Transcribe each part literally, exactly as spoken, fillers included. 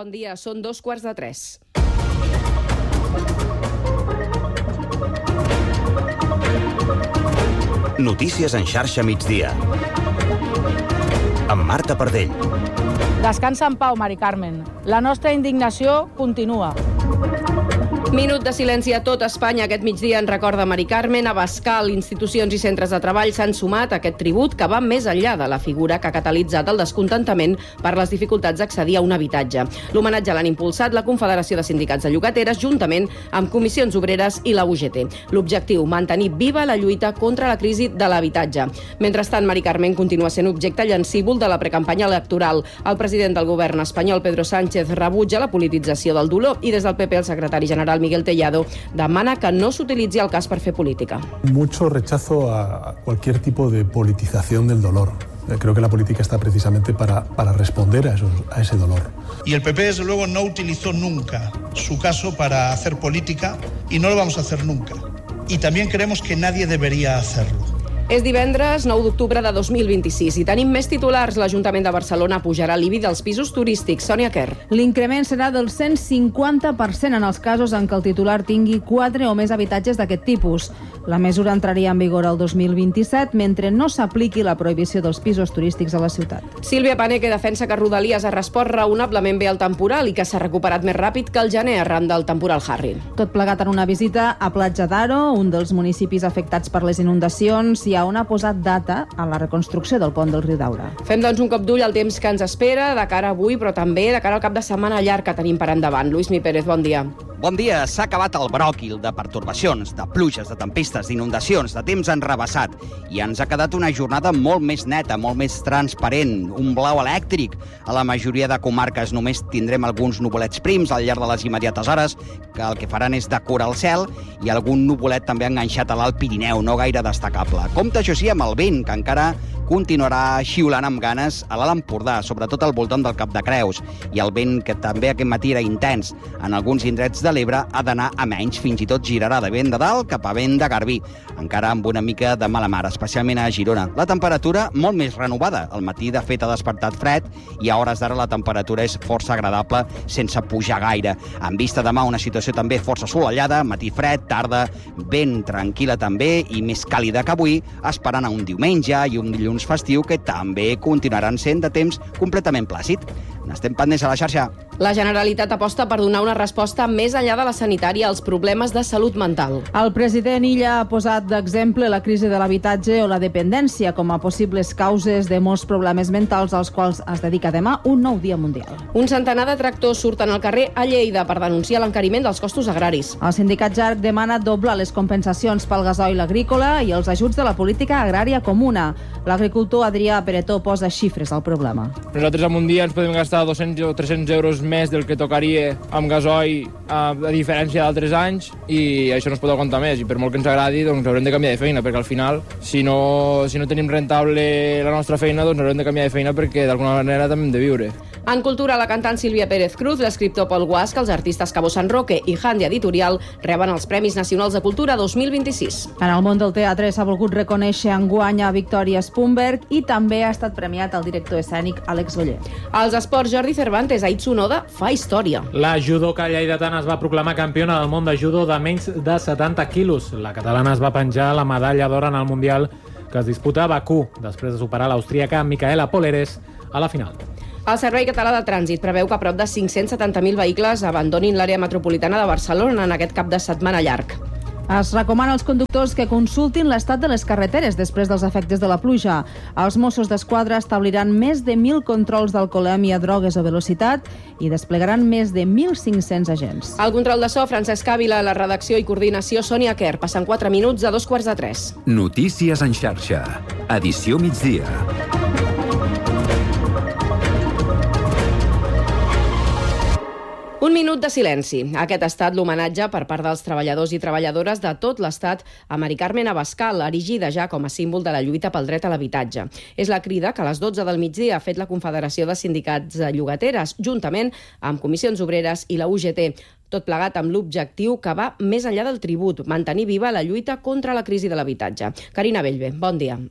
Bon dia, són dos quarts de tres. Notícies en xarxa migdia. Amb Marta Pardell. Descansa en pau, Mari Carmen. La nostra indignació continua. Minut de silenci a tot Espanya aquest migdia en recorda Mari Carmen. Abascal, institucions i centres de treball s'han sumat a aquest tribut que va més enllà de la figura que ha catalitzat el descontentament per les dificultats d'accedir a un habitatge. L'homenatge l'han impulsat la Confederació de Sindicats de Llogateres juntament amb Comissions Obreres i la U G T. L'objectiu, mantenir viva la lluita contra la crisi de l'habitatge. Mentrestant, Mari Carmen continua sent objecte llancívol de la precampanya electoral. El president del govern espanyol, Pedro Sánchez, rebutja la politització del dolor i des del P P el secretari general Miguel Tellado demana que no s'utilitzi el cas per fer política. Mucho rechazo a cualquier tipo de politización del dolor. Creo que la política está precisamente para, para responder a, esos, a ese dolor. Y el P P, desde luego, no utilizó nunca su caso para hacer política y no lo vamos a hacer nunca. Y también creemos que nadie debería hacerlo. És divendres nou d'octubre de dos mil vint-i-sis i tenim més titulars. L'Ajuntament de Barcelona pujarà l'I B I dels pisos turístics. Sònia Kerr. L'increment serà del cent cinquanta per cent en els casos en què el titular tingui quatre o més habitatges d'aquest tipus. La mesura entraria en vigor el dos mil vint-i-set mentre no s'apliqui la prohibició dels pisos turístics a la ciutat. Sílvia Paneque defensa que Rodalies ha respost raonablement bé al temporal i que s'ha recuperat més ràpid que el gener arran del temporal Harry. Tot plegat en una visita a Platja d'Aro, un dels municipis afectats per les inundacions, i on ha posat data a la reconstrucció del pont del riu Daura. Fem doncs un cop d'ull al temps que ens espera de cara a avui, però també de cara al cap de setmana llarg que tenim per endavant. Lluís Mi Pérez, bon dia. Bon dia. S'ha acabat el bròquil de pertorbacions, de pluges, de tempestes, d'inundacions, de temps enrevessat. I ens ha quedat una jornada molt més neta, molt més transparent, un blau elèctric. A la majoria de comarques només tindrem alguns nuvolets prims al llarg de les immediates hores, que el que faran és decorar el cel, i algun nuvolet també enganxat a l'Alt Pirineu, no gaire destacable. Compte, això sí, amb el vent, que encara continuarà xiulant amb ganes a l'Alt Empordà, sobretot al voltant del Cap de Creus, i el vent, que també aquest matí era intens en alguns indrets de l'Ebre, ha d'anar a menys, fins i tot girarà de vent de dalt cap a vent de garbí, encara amb una mica de mala mar, especialment a Girona. La temperatura molt més renovada. Al matí, de fet, ha despertat fred i a hores d'ara la temperatura és força agradable, sense pujar gaire. En vista demà, una situació també força assolellada, matí fred, tarda, ben tranquil·la també i més càlida que avui, esperant a un diumenge i un dilluns festiu que també continuaran sent de temps completament plàcid. N'estem pendents a la xarxa. La Generalitat aposta per donar una resposta més enllà de la sanitària als problemes de salut mental. El president Illa ha posat d'exemple la crisi de l'habitatge o la dependència com a possibles causes de molts problemes mentals als quals es dedica demà un nou dia mundial. Un centenar de tractors surten al carrer a Lleida per denunciar l'encariment dels costos agraris. El sindicat J A R C demana doblar les compensacions pel gasoil agrícola i els ajuts de la política agrària comuna. L'agricultor Adrià Peretó posa xifres al problema. Nosaltres en un dia ens podem gastar dos-cents o tres-cents euros més del que tocaria amb gasoil a, a diferència d'altres anys, i això no es pot aguantar més, i per molt que ens agradi doncs haurem de canviar de feina, perquè al final si no, si no tenim rentable la nostra feina doncs haurem de canviar de feina perquè d'alguna manera també hem de viure. En cultura, la cantant Sílvia Pérez Cruz, l'escriptor Pol Guasc, els artistes Cabo San Roque i Handia Editorial reben els Premis Nacionals de Cultura dos mil vint-i-sis. En el món del teatre s'ha volgut reconèixer enguany a Victòria Spumberg i també ha estat premiat el director escènic Àlex Oller. Als esports, Jordi Cervantes, Ait Tsunoda fa història. La judoka lleidatana es va proclamar campiona del món de judo de menys de setanta quilos. La catalana es va penjar la medalla d'or en el Mundial que es disputa a Bakú, després de superar l'austríaca Micaela Poleres a la final. El Servei Català de Trànsit preveu que prop de cinc-cents setanta mil vehicles abandonin l'àrea metropolitana de Barcelona en aquest cap de setmana llarg. Es recomana als conductors que consultin l'estat de les carreteres després dels efectes de la pluja. Els Mossos d'Esquadra establiran més de mil controls d'alcoholèmia, drogues o velocitat i desplegaran més de mil cinc-cents agents. Al control de so, Francesc Ávila, la redacció i coordinació, Sònia Kerr. Passen quatre minuts a dos quarts de tres. Notícies en xarxa. Edició migdia. Un minut de silenci. Aquest ha estat l'homenatge per part dels treballadors i treballadores de tot l'Estat a Mari Carmen Abascal, erigida ja com a símbol de la lluita pel dret a l'habitatge. És la crida que a les dotze del migdia ha fet la Confederació de Sindicats de Llogateres, juntament amb Comissions Obreres i la U G T. Tot plegat amb l'objectiu que va més enllà del tribut, mantenir viva la lluita contra la crisi de l'habitatge. Carina Bellver, bon dia.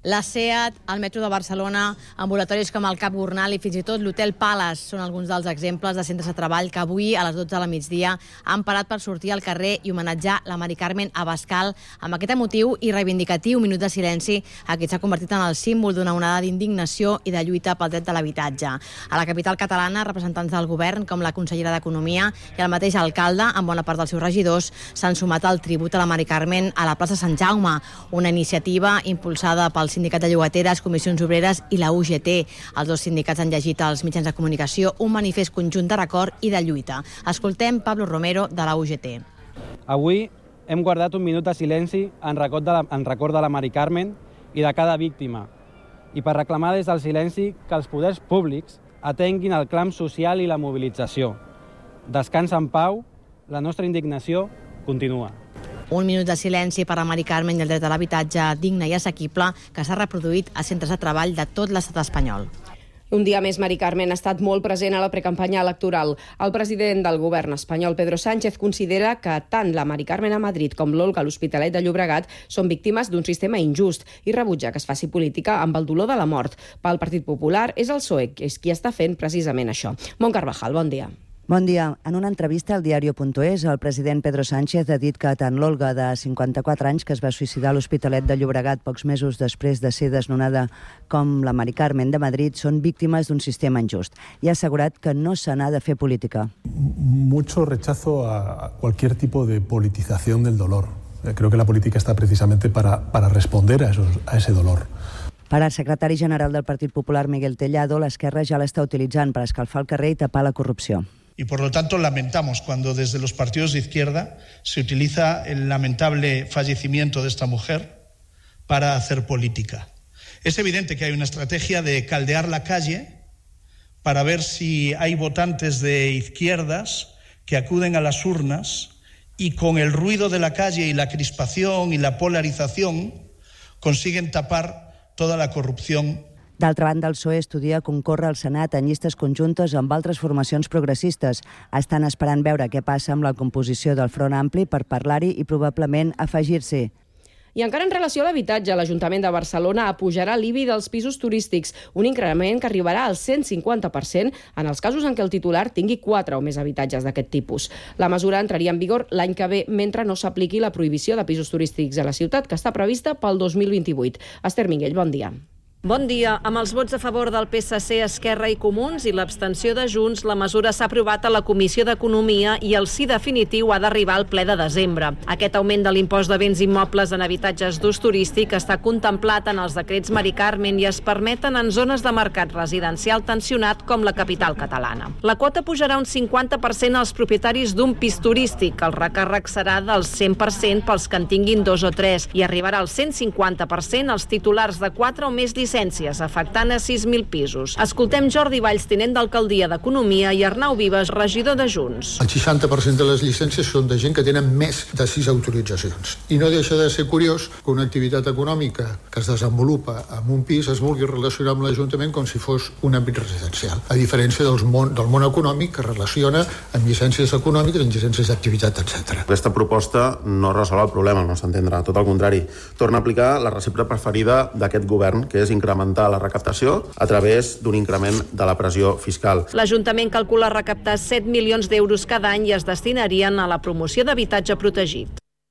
La SEAT, el metro de Barcelona, ambulatoris com el Cap Gornal i fins i tot l'Hotel Palace són alguns dels exemples de centres de treball que avui a les dotze de la migdia han parat per sortir al carrer i homenatjar la Mari Carmen Abascal amb aquest emotiu i reivindicatiu minut de silenci a qui s'ha convertit en el símbol d'una onada d'indignació i de lluita pel dret de l'habitatge. A la capital catalana, representants del govern com la consellera d'Economia i el mateix alcalde, amb bona part dels seus regidors, s'han sumat al tribut a la Mari Carmen a la plaça Sant Jaume, una iniciativa impulsada pel Sindicat de Llogateres, Comissions Obreres i la U G T. Els dos sindicats han llegit als mitjans de comunicació un manifest conjunt de record i de lluita. Escoltem Pablo Romero, de la U G T. Avui hem guardat un minut de silenci en record de la, en record de la Mari Carmen i de cada víctima, i per reclamar des del silenci que els poders públics atenguin el clam social i la mobilització. Descansa en pau, la nostra indignació continua. Un minut de silenci per a Mari Carmen i el dret a l'habitatge digne i assequible que s'ha reproduït a centres de treball de tot l'estat espanyol. Un dia més, Mari Carmen ha estat molt present a la precampanya electoral. El president del govern espanyol, Pedro Sánchez, considera que tant la Mari Carmen a Madrid com l'Olga a l'Hospitalet de Llobregat són víctimes d'un sistema injust i rebutja que es faci política amb el dolor de la mort. Pel Partit Popular és el P S O E que és qui està fent precisament això. Mont Carvajal, bon dia. Bon dia. En una entrevista al diario punto es, el president Pedro Sánchez ha dit que tant l'Olga, de cinquanta-quatre anys, que es va suïcidar a l'Hospitalet de Llobregat pocs mesos després de ser desnonada, com la Mari Carmen de Madrid, són víctimes d'un sistema injust. I ha assegurat que no se n'ha de fer política. Mucho rechazo a cualquier tipo de politización del dolor. Creo que la política está precisamente para, para responder a, esos, a ese dolor. Per al secretari general del Partit Popular, Miguel Tellado, l'esquerra ja l'està utilitzant per escalfar el carrer i tapar la corrupció. Y por lo tanto lamentamos cuando desde los partidos de izquierda se utiliza el lamentable fallecimiento de esta mujer para hacer política. Es evidente que hay una estrategia de caldear la calle para ver si hay votantes de izquierdas que acuden a las urnas y con el ruido de la calle y la crispación y la polarización consiguen tapar toda la corrupción. D'altra banda, el P S O E estudia concórrer al Senat en llistes conjuntes amb altres formacions progressistes. Estan esperant veure què passa amb la composició del Front Ampli per parlar-hi i probablement afegir-s'hi. I encara en relació a l'habitatge, l'Ajuntament de Barcelona apujarà l'I B I dels pisos turístics, un increment que arribarà al cent cinquanta per cent en els casos en què el titular tingui quatre o més habitatges d'aquest tipus. La mesura entraria en vigor l'any que ve, mentre no s'apliqui la prohibició de pisos turístics a la ciutat, que està prevista pel dos mil vint-i-vuit. Esther Minguell, bon dia. Bon dia. Amb els vots a favor del P S C, Esquerra i Comuns i l'abstenció de Junts, la mesura s'ha aprovat a la Comissió d'Economia i el sí definitiu ha d'arribar al ple de desembre. Aquest augment de l'impost de béns immobles en habitatges d'ús turístic està contemplat en els decrets Mari Carmen i es permeten en zones de mercat residencial tensionat com la capital catalana. La quota pujarà un cinquanta per cent als propietaris d'un pis turístic. El recàrrec serà del cent per cent pels que en tinguin dos o tres i arribarà al cent cinquanta per cent als titulars de quatre o més llicències, afectant a sis mil pisos. Escoltem Jordi Valls, tinent d'Alcaldia d'Economia, i Arnau Vives, regidor de Junts. El seixanta per cent de les llicències són de gent que tenen més de sis autoritzacions. I no deixa de ser curiós que una activitat econòmica que es desenvolupa en un pis es vulgui relacionar amb l'Ajuntament com si fos un àmbit residencial, a diferència del món, del món econòmic que relaciona amb llicències econòmiques, amb llicències d'activitat, etcètera. Aquesta proposta no resol el problema, al nostre entendre, tot el contrari. Torna a aplicar la recepta preferida d'aquest govern, que és incrementar la recaptació a través d'un increment de la pressió fiscal. L'Ajuntament calcula recaptar set milions d'euros cada any i es destinarien a la promoció d'habitatge protegit.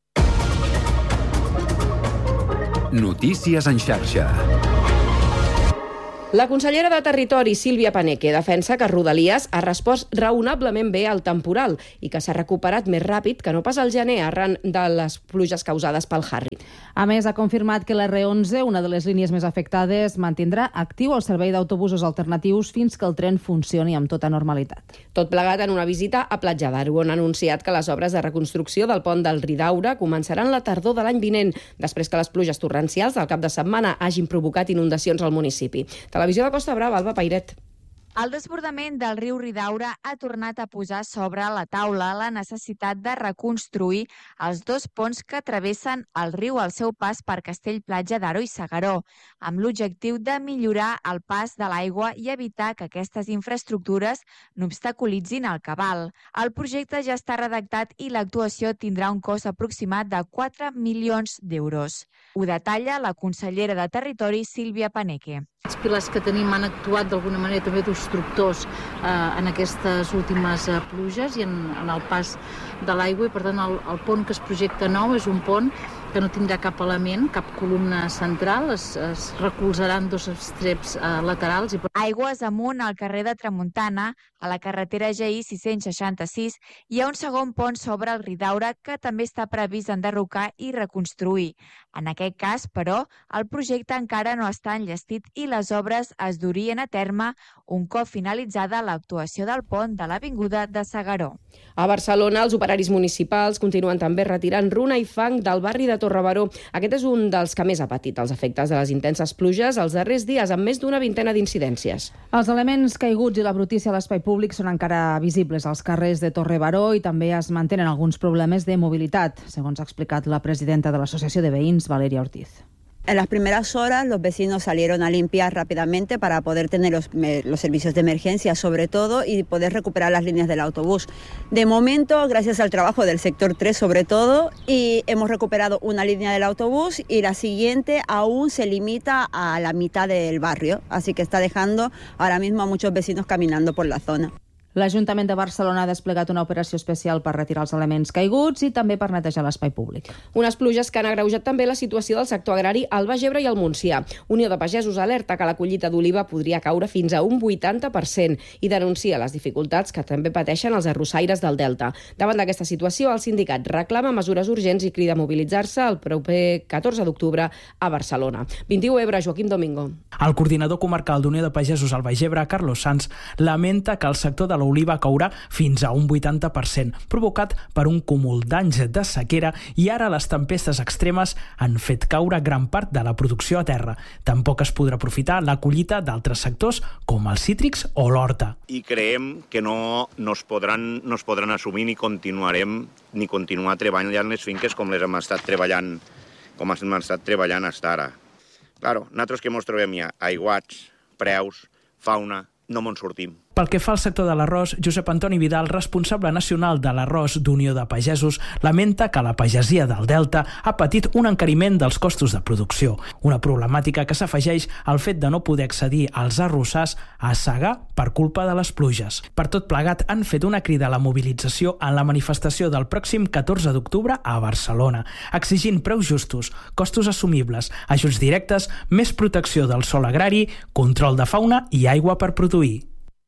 Notícies en xarxa. La consellera de Territori, Sílvia Paneque, defensa que Rodalies ha respost raonablement bé al temporal i que s'ha recuperat més ràpid que no pas al gener arran de les pluges causades pel Harry. A més, ha confirmat que la R onze, una de les línies més afectades, mantindrà actiu el servei d'autobusos alternatius fins que el tren funcioni amb tota normalitat. Tot plegat en una visita a Platja d'Aro, on ha anunciat que les obres de reconstrucció del pont del Ridaura començaran la tardor de l'any vinent, després que les pluges torrencials del cap de setmana hagin provocat inundacions al municipi. Televisió de Costa Brava, Alba Pairet. El desbordament del riu Ridaura ha tornat a posar sobre la taula la necessitat de reconstruir els dos ponts que travessen el riu al seu pas per Castell-Platja d'Aro i S'Agaró, amb l'objectiu de millorar el pas de l'aigua i evitar que aquestes infraestructures n'obstaculitzin el cabal. El projecte ja està redactat i l'actuació tindrà un cost aproximat de quatre milions d'euros. Ho detalla la consellera de Territori, Sílvia Paneque. Els pilars que tenim han actuat d'alguna manera també d'obstructors eh, en aquestes últimes eh, pluges i en, en el pas de l'aigua, i per tant el, el pont que es projecta nou és un pont que no tindrà cap element, cap columna central, es, es recolzaran dos estreps eh, laterals. I... Aigües amunt al carrer de Tramuntana, a la carretera G I sis-cents seixanta-sis, hi ha un segon pont sobre el Ridaura que també està previst enderrocar i reconstruir. En aquest cas, però, el projecte encara no està enllestit i les obres es durien a terme un cop finalitzada l'actuació del pont de l'Avinguda de S'Agaró. A Barcelona, els operaris municipals continuen també retirant runa i fang del barri de Torrebaró. Aquest és un dels que més ha patit els efectes de les intenses pluges els darrers dies, amb més d'una vintena d'incidències. Els elements caiguts i la brutícia a l'espai públic són encara visibles als carrers de Torrebaró i també es mantenen alguns problemes de mobilitat, segons ha explicat la presidenta de l'Associació de Veïns, Valeria Ortiz. En las primeras horas los vecinos salieron a limpiar rápidamente para poder tener los, los servicios de emergencia sobre todo y poder recuperar las líneas del autobús. De momento, gracias al trabajo del sector tres sobre todo, y hemos recuperado una línea del autobús y la siguiente aún se limita a la mitad del barrio, así que está dejando ahora mismo a muchos vecinos caminando por la zona. L'Ajuntament de Barcelona ha desplegat una operació especial per retirar els elements caiguts i també per netejar l'espai públic. Unes pluges que han agreujat també la situació del sector agrari al Baix Ebre i al Montsià. Unió de Pagesos alerta que la collita d'oliva podria caure fins a un vuitanta per cent i denuncia les dificultats que també pateixen els arrossaires del Delta. Davant d'aquesta situació, el sindicat reclama mesures urgents i crida a mobilitzar-se el proper catorze d'octubre a Barcelona. vint-i-u Ebre, Joaquim Domingo. El coordinador comarcal d'Unió de Pagesos al Baix Ebre, Carlos Sanz, lamenta que el sector de l'oliva caurà fins a un vuitanta per cent, provocat per un cúmul d'anys de sequera, i ara les tempestes extremes han fet caure gran part de la producció a terra. Tampoc es podrà aprofitar la collita d'altres sectors com els cítrics o l'horta. I creiem que no, no, es podran, no es podran assumir ni continuarem ni continuar treballant les finques com les hem estat treballant, com hem estat treballant fins ara. Claro, nosaltres que ens trobem ja aiguats, preus, fauna, no me'n sortim. Pel que fa al sector de l'arròs, Josep Antoni Vidal, responsable nacional de l'arròs d'Unió de Pagesos, lamenta que la pagesia del Delta ha patit un encariment dels costos de producció, una problemàtica que s'afegeix al fet de no poder accedir als arrossars a segar per culpa de les pluges. Per tot plegat, han fet una crida a la mobilització en la manifestació del pròxim catorze d'octubre a Barcelona, exigint preus justos, costos assumibles, ajuts directes, més protecció del sòl agrari, control de fauna i aigua per produir.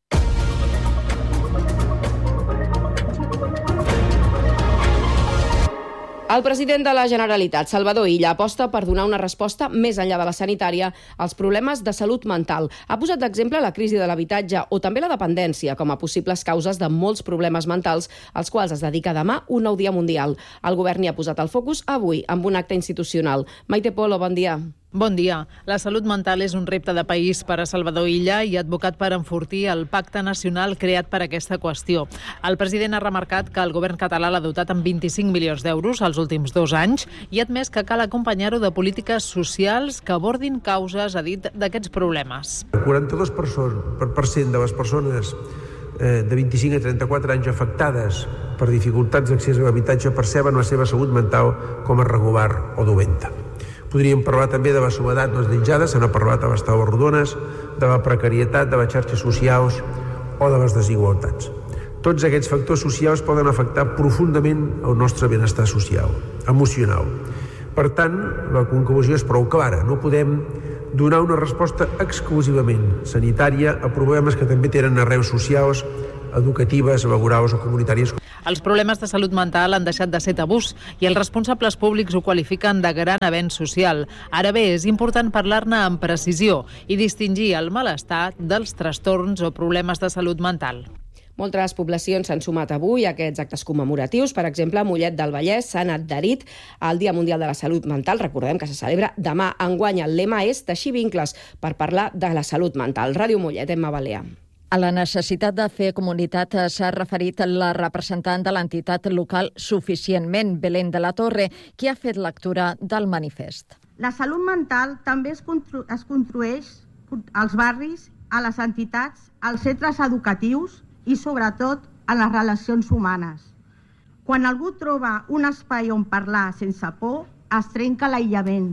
El president de la Generalitat, Salvador Illa, aposta per donar una resposta més enllà de la sanitària als problemes de salut mental. Ha posat d'exemple la crisi de l'habitatge o també la dependència com a possibles causes de molts problemes mentals als quals es dedica demà un nou dia mundial. El govern hi ha posat el focus avui amb un acte institucional. Maite Polo, bon dia. Bon dia. La salut mental és un repte de país per a Salvador Illa i ha advocat per enfortir el pacte nacional creat per aquesta qüestió. El president ha remarcat que el govern català l'ha dotat amb vint-i-cinc milions d'euros els últims dos anys i ha admès que cal acompanyar-ho de polítiques socials que abordin causes, ha dit, d'aquests problemes. El quaranta-dos per cent de les persones de vint-i-cinc a trenta-quatre anys afectades per dificultats d'accés a l'habitatge perceben la seva salut mental com a regular o dolenta. Podríem parlar també de la soledat no desitjada, se n'ha parlat a les taules rodones, de la precarietat, de les xarxes socials o de les desigualtats. Tots aquests factors socials poden afectar profundament el nostre benestar social, emocional. Per tant, la conclusió és prou clara. No podem donar una resposta exclusivament sanitària a problemes que també tenen arrels socials, educatives, laborals o comunitàries. Els problemes de salut mental han deixat de ser tabús i els responsables públics ho qualifiquen de gran avenç social. Ara bé, és important parlar-ne amb precisió i distingir el malestar dels trastorns o problemes de salut mental. Moltes poblacions s'han sumat avui a aquests actes commemoratius. Per exemple, a Mollet del Vallès s'han adherit al Dia Mundial de la Salut Mental. Recordem que se celebra demà. Enguany el lema és teixir vincles per parlar de la salut mental. Ràdio Mollet, Emma Balea. A la necessitat de fer comunitat s'ha referit la representant de l'entitat local Suficientment, Belén de la Torre, qui ha fet lectura del manifest. La salut mental també es, constru es construeix als barris, a les entitats, als centres educatius i, sobretot, a les relacions humanes. Quan algú troba un espai on parlar sense por, es trenca l'aïllament.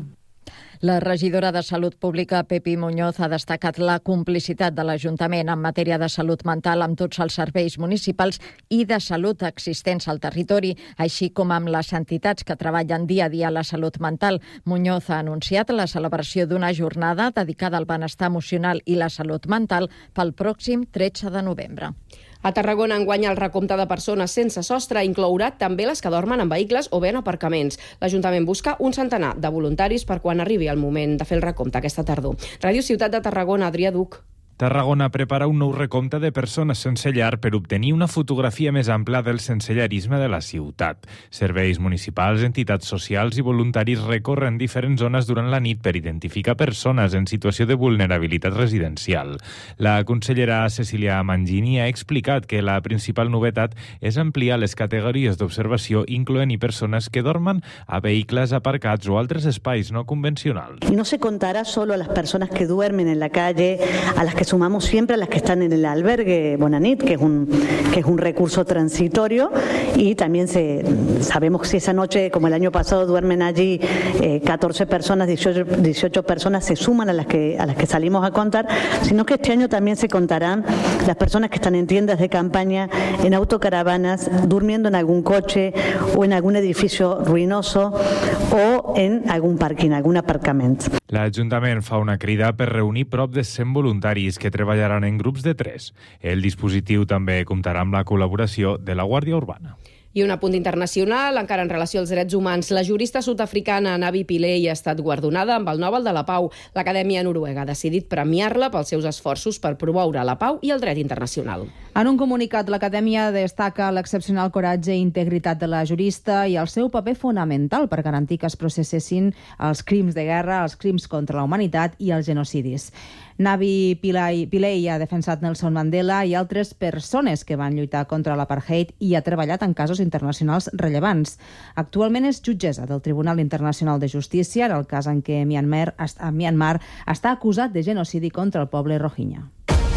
La regidora de Salut Pública, Pepi Muñoz, ha destacat la complicitat de l'Ajuntament en matèria de salut mental amb tots els serveis municipals i de salut existents al territori, així com amb les entitats que treballen dia a dia a la salut mental. Muñoz ha anunciat la celebració d'una jornada dedicada al benestar emocional i la salut mental pel pròxim tretze de novembre. A Tarragona enguany el recompte de persones sense sostre inclourà també les que dormen en vehicles o bé en aparcaments. L'Ajuntament busca un centenar de voluntaris per quan arribi el moment de fer el recompte aquesta tardor. Ràdio Ciutat de Tarragona, Adrià Duc. Tarragona prepara un nou recompte de persones sense llar per obtenir una fotografia més ampla del sensellarisme de la ciutat. Serveis municipals, entitats socials i voluntaris recorren diferents zones durant la nit per identificar persones en situació de vulnerabilitat residencial. La consellera Cecília Mangini ha explicat que la principal novetat és ampliar les categories d'observació, incloent-hi persones que dormen a vehicles aparcats o altres espais no convencionals. Y no se contará solo a las personas que duermen en la calle, a las que sumamos siempre a las que están en el albergue Bonanit, que es un, que es un recurso transitorio, y también se, sabemos que si esa noche, como el año pasado, duermen allí eh, catorce personas, dieciocho, dieciocho personas, se suman a las, que, a las que salimos a contar, sino que este año también se contarán las personas que están en tiendas de campaña, en autocaravanas, durmiendo en algún coche o en algún edificio ruinoso o en algún parking, algún aparcament. L'Ajuntament fa una crida per reunir prop de cent voluntaris que treballaran en grups de tres. El dispositiu també comptarà amb la col·laboració de la Guàrdia Urbana. I un apunt internacional, encara en relació als drets humans. La jurista sud-africana Navi Pillay ha estat guardonada amb el Nobel de la Pau. L'Acadèmia Noruega ha decidit premiar-la pels seus esforços per promoure la pau i el dret internacional. En un comunicat, l'Acadèmia destaca l'excepcional coratge i integritat de la jurista i el seu paper fonamental per garantir que es processessin els crims de guerra, els crims contra la humanitat i els genocidis. Navi Pillay, Pillay ha defensat Nelson Mandela i altres persones que van lluitar contra l'apartheid i ha treballat en casos internacionals rellevants. Actualment és jutgessa del Tribunal Internacional de Justícia en el cas en què Myanmar, Myanmar està acusat de genocidi contra el poble rohingya.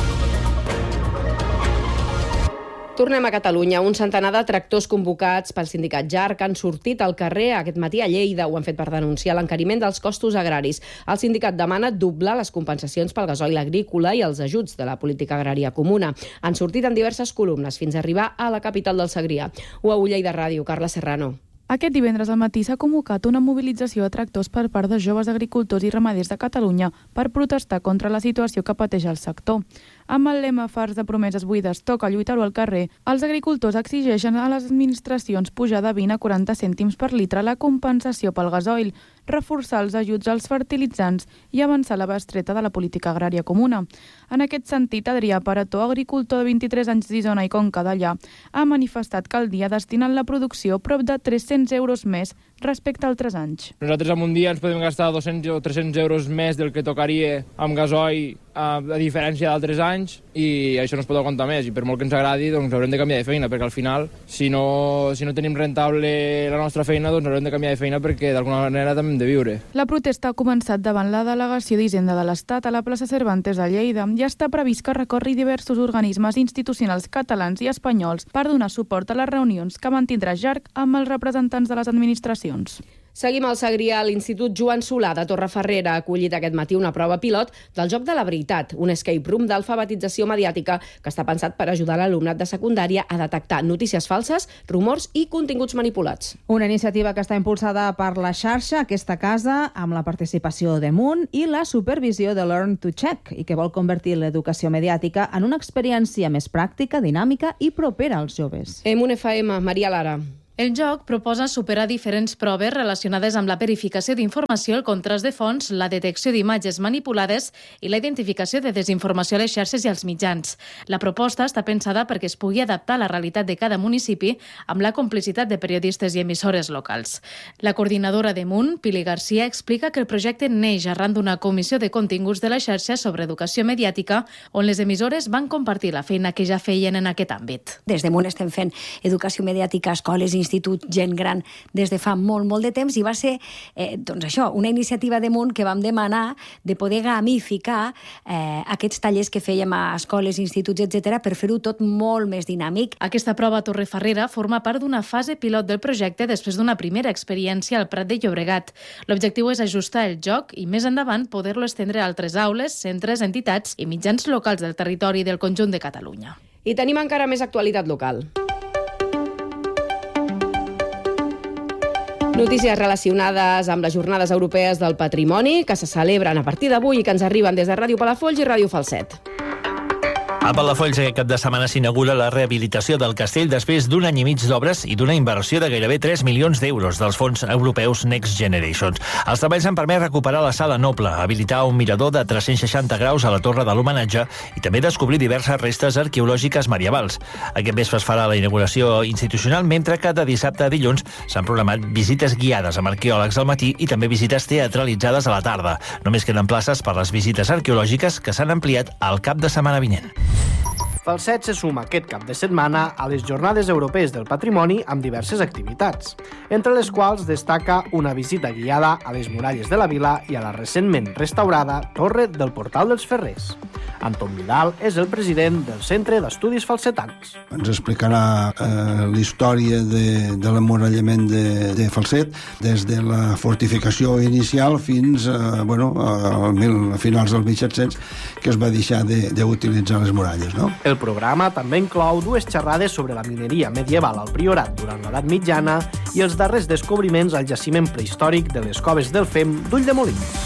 Tornem a Catalunya. Un centenar de tractors convocats pel sindicat JARC han sortit al carrer aquest matí a Lleida. Ho han fet per denunciar l'encariment dels costos agraris. El sindicat demana doblar les compensacions pel gasoil agrícola i els ajuts de la política agrària comuna. Han sortit en diverses columnes fins a arribar a la capital del Segrià. U A U Lleida Ràdio, Carla Serrano. Aquest divendres al matí s'ha convocat una mobilització de tractors per part de joves agricultors i ramaders de Catalunya per protestar contra la situació que pateix el sector. Amb el lema "Fars de promeses buides, toca lluitar-ho al carrer", els agricultors exigeixen a les administracions pujar de vint a quaranta cèntims per litre la compensació pel gasoil, reforçar els ajuts als fertilitzants i avançar la bestreta de la política agrària comuna. En aquest sentit, Adrià Parató, agricultor de vint-i-tres anys d'Isona i Conca d'Allà, ha manifestat que al dia destinen la producció prop de tres-cents euros més respecte a altres anys. Nosaltres en un dia ens podem gastar dos-cents o tres-cents euros més del que tocaria amb gasoil, a diferència d'altres anys, i això no es pot aguantar més, i per molt que ens agradi doncs haurem de canviar de feina, perquè al final si no, si no tenim rentable la nostra feina doncs haurem de canviar de feina perquè d'alguna manera també hem de viure. La protesta ha començat davant la delegació d'Hisenda de l'Estat a la plaça Cervantes a Lleida i està previst que recorri diversos organismes institucionals catalans i espanyols per donar suport a les reunions que mantindrà JARC amb els representants de les administracions. Seguim al Segrià. L'Institut Joan Solà de Torreferrera ha acollit aquest matí una prova pilot del Joc de la Veritat, un escape room d'alfabetització mediàtica que està pensat per ajudar l'alumnat de secundària a detectar notícies falses, rumors i continguts manipulats. Una iniciativa que està impulsada per la xarxa Aquesta Casa, amb la participació de Munt i la supervisió de Learn to Check, i que vol convertir l'educació mediàtica en una experiència més pràctica, dinàmica i propera als joves. Emun F M, Maria Lara. El joc proposa superar diferents proves relacionades amb la verificació d'informació, el contrast de fonts, la detecció d'imatges manipulades i la identificació de desinformació a les xarxes i als mitjans. La proposta està pensada perquè es pugui adaptar a la realitat de cada municipi amb la complicitat de periodistes i emissores locals. La coordinadora de Munt, Pili Garcia, explica que el projecte neix arran d'una comissió de continguts de la xarxa sobre educació mediàtica on les emissores van compartir la feina que ja feien en aquest àmbit. Des de Munt estem fent educació mediàtica a escoles i institut, gent gran, des de fa molt, molt de temps, i va ser, eh, doncs això, una iniciativa de Munt que vam demanar de poder gamificar eh, aquests tallers que fèiem a escoles, instituts, etcètera, per fer-ho tot molt més dinàmic. Aquesta prova a Torrefarrera forma part d'una fase pilot del projecte després d'una primera experiència al Prat de Llobregat. L'objectiu és ajustar el joc i, més endavant, poder-lo estendre a altres aules, centres, entitats i mitjans locals del territori del conjunt de Catalunya. I tenim encara més actualitat local. Notícies relacionades amb les Jornades Europees del Patrimoni, que se celebren a partir d'avui i que ens arriben des de Ràdio Palafolls i Ràdio Falset. A Palafolls aquest cap de setmana s'inaugura la rehabilitació del castell després d'un any i mig d'obres i d'una inversió de gairebé tres milions d'euros dels fons europeus Next Generation. Els treballs han permès recuperar la sala noble, habilitar un mirador de tres-cents seixanta graus a la torre de l'homenatge i també descobrir diverses restes arqueològiques medievals. Aquest vespre es farà la inauguració institucional, mentre que de dissabte a dilluns s'han programat visites guiades amb arqueòlegs al matí i també visites teatralitzades a la tarda. Només queden places per les visites arqueològiques que s'han ampliat al cap de setmana vinent. Falset se suma aquest cap de setmana a les Jornades Europees del Patrimoni amb diverses activitats, entre les quals destaca una visita guiada a les muralles de la vila i a la recentment restaurada Torre del Portal dels Ferrers. Anton Vidal és el president del Centre d'Estudis Falsetans. Ens explicarà eh, la història de, de l'emmurallament de, de Falset, des de la fortificació inicial fins eh, bueno, a, a finals dels mil set-cents, que es va deixar d'utilitzar les muralles. No? El programa també inclou dues xerrades sobre la mineria medieval al Priorat durant l'edat mitjana i els darrers descobriments al jaciment prehistòric de les coves del Fem d'Ulldemolins.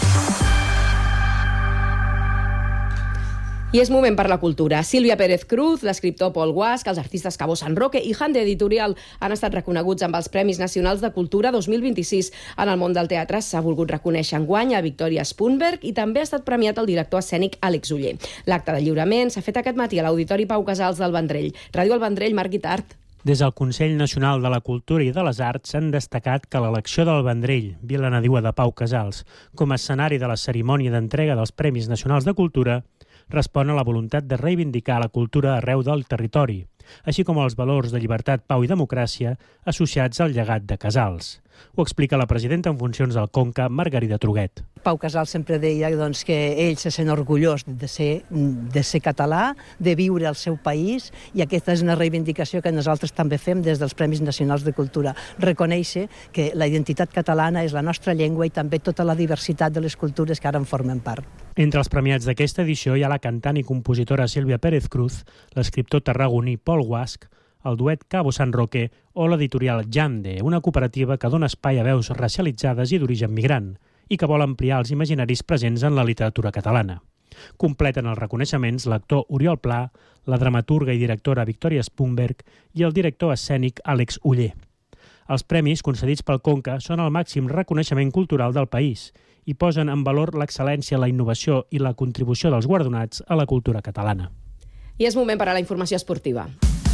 I és moment per la cultura. Sílvia Pérez Cruz, l'escriptor Pol Guasch, els artistes Cabo San Roque i Hande Editorial han estat reconeguts amb els Premis Nacionals de Cultura dos mil vint-i-sis. En el món del teatre s'ha volgut reconèixer enguany a Victoria Spunberg i també ha estat premiat el director escènic Àlex Uller. L'acte de lliurament s'ha fet aquest matí a l'Auditori Pau Casals del Vendrell. Ràdio El Vendrell, Marc Guitart. Des del Consell Nacional de la Cultura i de les Arts s'han destacat que l'elecció del Vendrell, vila nadiua de Pau Casals, com a escenari de la cerimònia d'entrega dels Premis Nacionals de Cultura, respon a la voluntat de reivindicar la cultura arreu del territori, així com els valors de llibertat, pau i democràcia associats al llegat de Casals. Ho explica la presidenta en funcions del Conca, Margarida Truguet. Pau Casals sempre deia doncs, que ell se sent orgullós de ser, de ser català, de viure al seu país, i aquesta és una reivindicació que nosaltres també fem des dels Premis Nacionals de Cultura. Reconèixer que la identitat catalana és la nostra llengua i també tota la diversitat de les cultures que ara en formen part. Entre els premiats d'aquesta edició hi ha la cantant i compositora Sílvia Pérez Cruz, l'escriptor tarragoní Pol Guasch, el duet Cabo San Roque o l'editorial Jande, una cooperativa que dona espai a veus racialitzades i d'origen migrant i que vol ampliar els imaginaris presents en la literatura catalana. Completen els reconeixements l'actor Oriol Pla, la dramaturga i directora Victoria Spunberg i el director escènic Àlex Uller. Els premis concedits pel Conca són el màxim reconeixement cultural del país i posen en valor l'excel·lència, la innovació i la contribució dels guardonats a la cultura catalana. I és moment per a la informació esportiva,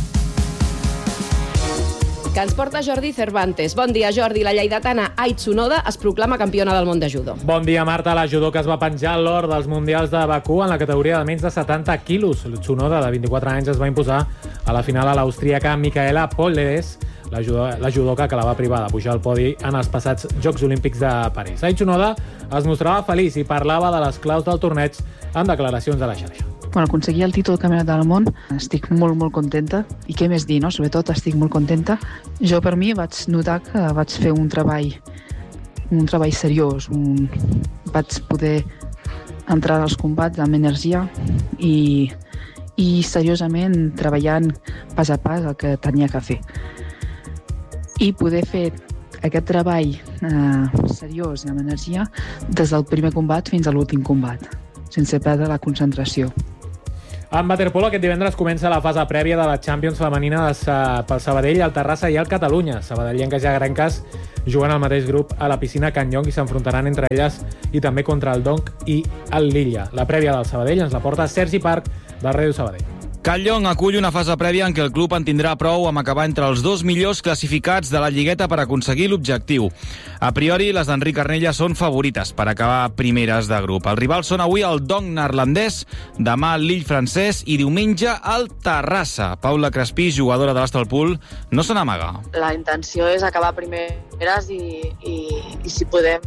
que ens porta Jordi Cervantes. Bon dia, Jordi. La lleidatana Ai Tsunoda es proclama campiona del món de judo. Bon dia, Marta. La judoka es va penjar l'or dels Mundials de Bakú en la categoria de menys de setanta quilos. Tsunoda, de vint-i-quatre anys, es va imposar a la final a l'austríaca Micaela Polleres, la, judo, la judoka que la va privar de pujar al podi en els passats Jocs Olímpics de París. Ai Tsunoda es mostrava feliç i parlava de les claus del torneig en declaracions a la xarxa. Quan aconseguia el títol de campionat del món, estic molt, molt contenta. I què més dir, no? Sobretot estic molt contenta. Jo, per mi, vaig notar que vaig fer un treball, un treball seriós. Un... Vaig poder entrar als combats amb energia i, i seriosament treballant pas a pas el que tenia que fer. I poder fer aquest treball eh, seriós i amb energia des del primer combat fins a l'últim combat, sense perdre la concentració. En waterpolo aquest divendres comença la fase prèvia de la Champions femenina pel Sabadell, el Terrassa i el Catalunya. Sabadellenques i agrenques juguen al mateix grup a la piscina Can Llong i s'enfrontaran entre elles i també contra el Donc i el Lilla. La prèvia del Sabadell ens la porta Sergi Parc, de Ràdio Sabadell. Can Llong acull una fase prèvia en què el club en tindrà prou amb acabar entre els dos millors classificats de la lligueta per aconseguir l'objectiu. A priori, les d'Enric Arnella són favorites per acabar primeres de grup. Els rivals són avui el Donc neerlandès, demà el Lille francès i diumenge el Terrassa. Paula Crespí, jugadora de l'Hostalpool, no se n'amaga. La intenció és acabar primeres i, i, i si podem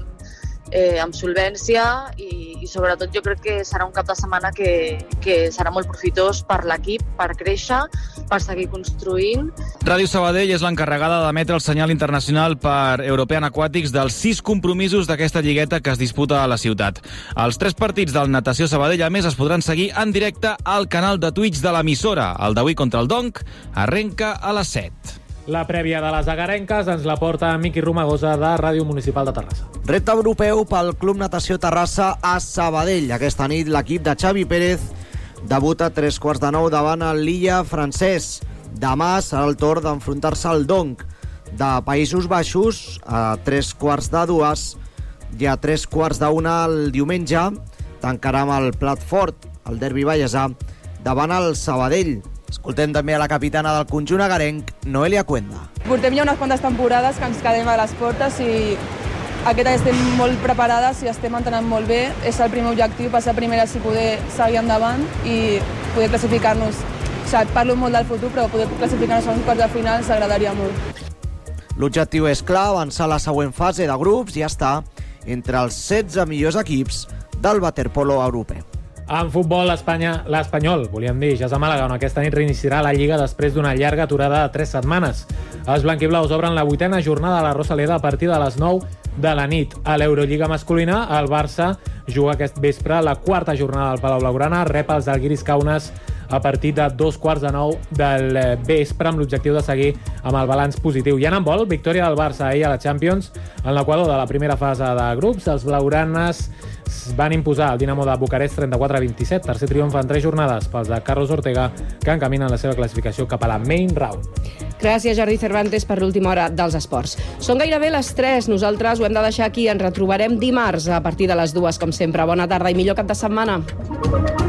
eh, amb solvència i, i sobretot jo crec que serà un cap de setmana que, que serà molt profitós per l'equip, per créixer, per seguir construint. Ràdio Sabadell és l'encarregada d'emetre el senyal internacional per European Aquatics dels sis compromisos d'aquesta lligueta que es disputa a la ciutat. Els tres partits del Natació Sabadell, a més, es podran seguir en directe al canal de Twitch de l'emissora. El d'avui contra el Donc arrenca a les set. La prèvia de les agarenques ens la porta Miqui Romagosa, de Ràdio Municipal de Terrassa. Repte europeu pel Club Natació Terrassa a Sabadell. Aquesta nit l'equip de Xavi Pérez debuta a tres quarts de nou davant el Lilla francès. Demà serà el torn d'enfrontar-se al Donc de Països Baixos a tres quarts de dues i a tres quarts d'una el diumenge. Tancarà amb el plat fort, el derbi vallesà, davant el Sabadell. Escoltem també a la capitana del conjunt agarenc, Noelia Cuenda. Portem ja unes quantes temporades que ens quedem a les portes i aquest any estem molt preparades i estem entenent molt bé. És el primer objectiu, passar primeres i poder seguir endavant i poder classificar-nos. O sigui, parlo molt del futur, però poder classificar-nos a uns quarts de final ens agradaria molt. L'objectiu és clar, avançar a la següent fase de grups i estar entre els setze millors equips del waterpolo europeu. En futbol, l'Espanya, l'Espanyol, volíem dir, ja és a Màlaga, on aquesta nit reiniciarà la Lliga després d'una llarga aturada de tres setmanes. Els blanquiblaus obren la vuitena jornada a la Rosaleda a partir de les nou de la nit. A l'Eurolliga masculina, el Barça juga aquest vespre la quarta jornada del Palau Blaugrana, rep els Žalgiris Kaunas a partir de dos quarts de nou del vespre amb l'objectiu de seguir amb el balanç positiu. I en handbol, victòria del Barça ahir a la Champions en l'equador de la primera fase de grups. Els blaugranes van imposar el Dinamo de Bucarest trenta-quatre a vint-i-set, tercer triomf en tres jornades pels de Carlos Ortega, que encaminen la seva classificació cap a la main round. Gràcies, Jordi Cervantes, per l'última hora dels esports. Són gairebé les tres. Nosaltres ho hem de deixar aquí. Ens retrobarem dimarts a partir de les dues, com sempre. Bona tarda i millor cap de setmana.